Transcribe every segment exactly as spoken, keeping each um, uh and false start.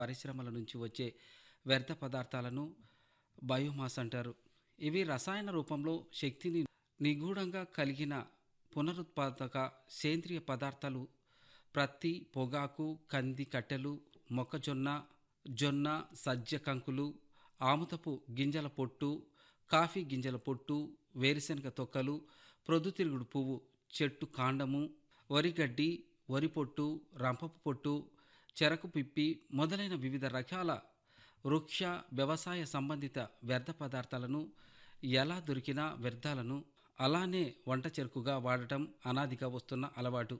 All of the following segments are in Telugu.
పరిశ్రమల నుంచి వచ్చే వ్యర్థ పదార్థాలను బయోమాస్ అంటారు. ఇవి రసాయన రూపంలో శక్తిని నిగూఢంగా కలిగిన పునరుత్పాదక సేంద్రియ పదార్థాలు. ప్రత్తి, పొగాకు, కంది కట్టెలు, మొక్కజొన్న, జొన్న, సజ్జ కంకులు, ఆముదపు గింజల పొట్టు, కాఫీ గింజల పొట్టు, వేరుశనగ తొక్కలు, ప్రొద్దుతిరుగుడు పువ్వు చెట్టు కాండము, వరిగడ్డి, వరి పొట్టు, రంపపు పొట్టు, చెరకు పిప్పి మొదలైన వివిధ రకాల వృక్ష వ్యవసాయ సంబంధిత వ్యర్థ పదార్థాలను, ఎలా దొరికిన వ్యర్థాలను అలానే వంట చెరుకుగా వాడటం అనాదిగా వస్తున్న అలవాటు.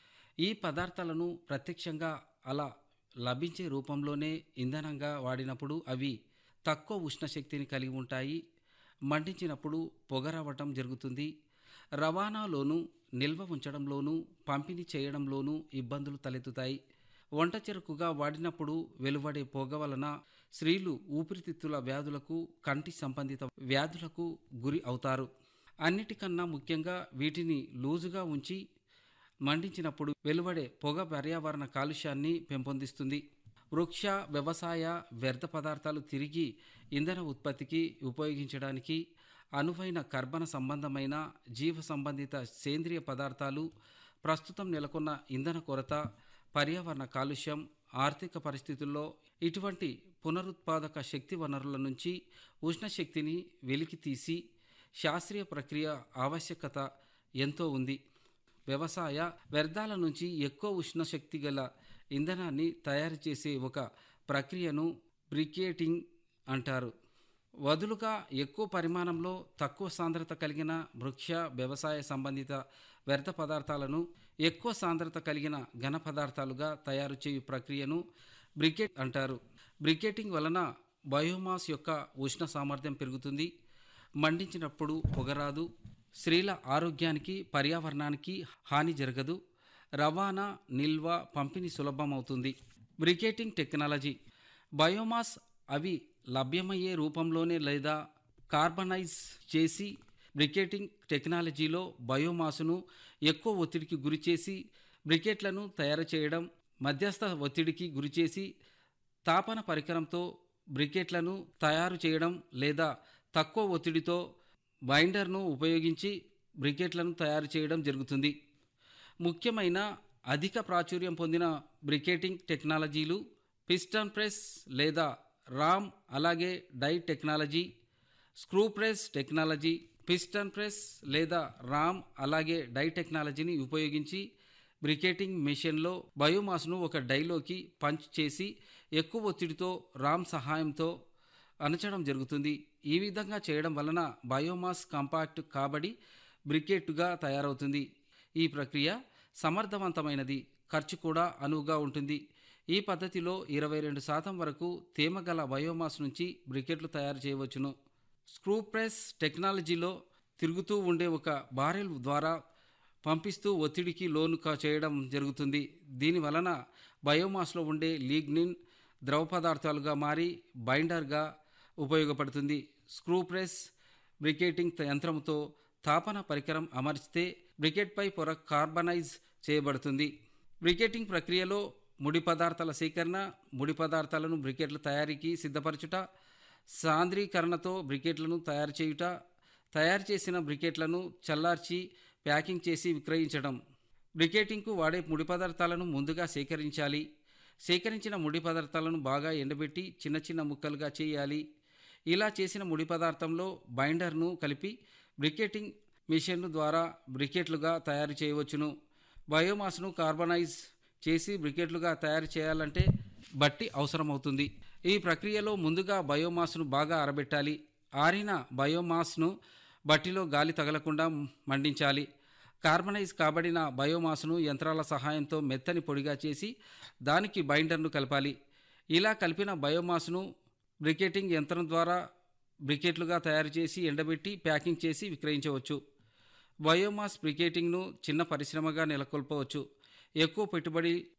ఈ పదార్థాలను ప్రత్యక్షంగా అలా లభించే రూపంలోనే ఇంధనంగా వాడినప్పుడు అవి తక్కువ ఉష్ణశక్తిని కలిగి ఉంటాయి. మండించినప్పుడు పొగ రావటం జరుగుతుంది. రవాణాలోనూ, నిల్వ ఉంచడంలోనూ, పంపిణీ చేయడంలోనూ ఇబ్బందులు తలెత్తుతాయి. వంట చెరుకుగా వాడినప్పుడు వెలువడే పొగ వలన స్త్రీలు ఊపిరితిత్తుల వ్యాధులకు, కంటి సంబంధిత వ్యాధులకు గురి అవుతారు. అన్నిటికన్నా ముఖ్యంగా వీటిని లూజుగా ఉంచి మండించినప్పుడు వెలువడే పొగ పర్యావరణ కాలుష్యాన్ని పెంపొందిస్తుంది. వృక్ష వ్యవసాయ వ్యర్థ పదార్థాలు తిరిగి ఇంధన ఉత్పత్తికి ఉపయోగించడానికి అనువైన కర్బన సంబంధమైన జీవ సంబంధిత సేంద్రియ పదార్థాలు. ప్రస్తుతం నెలకొన్న ఇంధన కొరత, పర్యావరణ కాలుష్యం, ఆర్థిక పరిస్థితుల్లో ఇటువంటి పునరుత్పాదక శక్తి వనరుల నుంచి ఉష్ణశక్తిని వెలికితీసి శాస్త్రీయ ప్రక్రియ ఆవశ్యకత ఎంతో ఉంది. వ్యవసాయ వ్యర్థాల నుంచి ఎక్కువ ఉష్ణశక్తి గల ఇంధనాన్ని తయారు చేసే ఒక ప్రక్రియను బ్రికేటింగ్ అంటారు. వదులుగా ఎక్కువ పరిమాణంలో తక్కువ సాంద్రత కలిగిన వృక్ష వ్యవసాయ సంబంధిత వ్యర్థ పదార్థాలను ఎక్కువ సాంద్రత కలిగిన ఘన పదార్థాలుగా తయారు చేయు ప్రక్రియను బ్రికేట్ అంటారు. బ్రికేటింగ్ వలన బయోమాస్ యొక్క ఉష్ణ సామర్థ్యం పెరుగుతుంది. మండించినప్పుడు పొగరాదు. స్త్రీల ఆరోగ్యానికి, పర్యావరణానికి హాని జరగదు. రవాణా, నిల్వ, పంపిణీ సులభమవుతుంది. Briquetting technology. బయోమాస్ అవి లభ్యమయ్యే రూపంలోనే లేదా కార్బనైజ్ చేసి బ్రికేటింగ్ టెక్నాలజీలో బయోమాసును ఎక్కువ ఒత్తిడికి గురిచేసి బ్రికెట్లను తయారు చేయడం, మధ్యస్థ ఒత్తిడికి గురిచేసి తాపన పరికరంతో బ్రికెట్లను తయారు చేయడం లేదా తక్కువ ఒత్తిడితో బైండర్ను ఉపయోగించి బ్రికెట్లను తయారు చేయడం జరుగుతుంది. ముఖ్యమైన అధిక ప్రాచుర్యం పొందిన బ్రికేటింగ్ టెక్నాలజీలు పిస్టన్ ప్రెస్ లేదా రామ్, అలాగే die technology, screw press technology. Piston press లేదా రామ్ అలాగే డై టెక్నాలజీని ఉపయోగించి బ్రికేటింగ్ మెషిన్లో బయోమాస్ను ఒక డైలోకి పంచ్ చేసి ఎక్కువ ఒత్తిడితో రామ్ సహాయంతో అణచడం జరుగుతుంది. ఈ విధంగా చేయడం వలన బయోమాస్ కాంపాక్ట్ కాబడి బ్రికెట్గా తయారవుతుంది. ఈ ప్రక్రియ సమర్థవంతమైనది, ఖర్చు కూడా అనువుగా ఉంటుంది. ఈ పద్ధతిలో ఇరవై రెండు శాతం వరకు తేమగల బయోమాస్ నుంచి బ్రికెట్లు తయారు చేయవచ్చును. స్క్రూ ప్రెస్ టెక్నాలజీలో తిరుగుతూ ఉండే ఒక బారెల్ ద్వారా పంపిస్తూ ఒత్తిడికి లోను చేయడం జరుగుతుంది. దీని వలన బయోమాస్లో ఉండే లిగ్నిన్ ద్రవ పదార్థాలుగా మారి బైండర్గా ఉపయోగపడుతుంది. స్క్రూ ప్రెస్ బ్రికేటింగ్ యంత్రంతో తాపన పరికరం అమర్చితే బ్రికెట్పై పొర కార్బనైజ్ చేయబడుతుంది. బ్రికేటింగ్ ప్రక్రియలో ముడి పదార్థాల సేకరణ, ముడి పదార్థాలను బ్రికెట్ల తయారీకి సిద్ధపరచుట, సాంద్రీకరణతో బ్రికెట్లను తయారు చేయుట, తయారు చేసిన బ్రికెట్లను చల్లార్చి ప్యాకింగ్ చేసి విక్రయించడం. బ్రికేటింగ్కు వాడే ముడి పదార్థాలను ముందుగా సేకరించాలి. సేకరించిన ముడి పదార్థాలను బాగా ఎండబెట్టి చిన్న చిన్న ముక్కలుగా చేయాలి. ఇలా చేసిన ముడి పదార్థంలో బైండర్ను కలిపి బ్రికేటింగ్ మిషన్ ద్వారా బ్రికెట్లుగా తయారు చేయవచ్చును. బయోమాస్ను కార్బనైజ్ చేసి బ్రికెట్లుగా తయారు చేయాలంటే బట్టి అవసరమవుతుంది. ఈ ప్రక్రియలో ముందుగా బయోమాస్ను బాగా ఆరబెట్టాలి. ఆరిన బయోమాస్ను బట్టిలో గాలి తగలకుండా మండించాలి. కార్బనైజ్ కాబడిన బయోమాస్ను యంత్రాల సహాయంతో మెత్తని పొడిగా చేసి దానికి బైండర్ను కలపాలి. ఇలా కలిపిన బయోమాస్ను బ్రికేటింగ్ యంత్రం ద్వారా బ్రికెట్లుగా తయారు చేసి ఎండబెట్టి ప్యాకింగ్ చేసి విక్రయించవచ్చు. బయోమాస్ బ్రికేటింగ్ను చిన్న పరిశ్రమగా నెలకొల్పవచ్చు. ఎక్కువ పెట్టుబడి